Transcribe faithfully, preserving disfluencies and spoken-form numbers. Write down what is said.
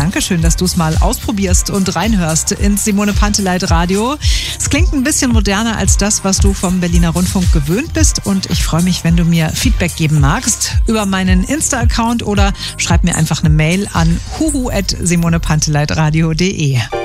Dankeschön, dass du es mal ausprobierst und reinhörst ins Simone Panteleit Radio. Es klingt ein bisschen moderner als das, was du vom Berliner Rundfunk gewöhnt bist. Und ich freue mich, wenn du mir Feedback geben magst über meinen Insta-Account oder schreib mir einfach eine Mail an huhu at simone panteleit radio punkt de.